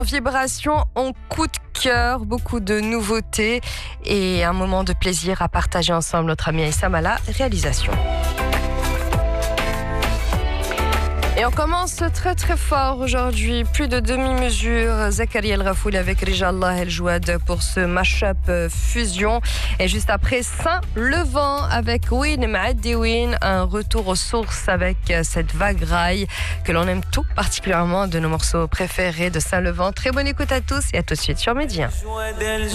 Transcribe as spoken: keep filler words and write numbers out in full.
Vibration en coup de cœur, beaucoup de nouveautés et un moment de plaisir à partager ensemble. Notre ami Aïssam à la réalisation. Et on commence très très fort aujourd'hui, plus de demi-mesure. Zakaria El Rafoul avec Rijallah El Jouad pour ce mash-up fusion. Et juste après, Saint-Levant avec Win Maaddi Win, un retour aux sources avec cette vague rail que l'on aime tout particulièrement, de nos morceaux préférés de Saint-Levant. Très bonne écoute à tous et à tout de suite sur Média.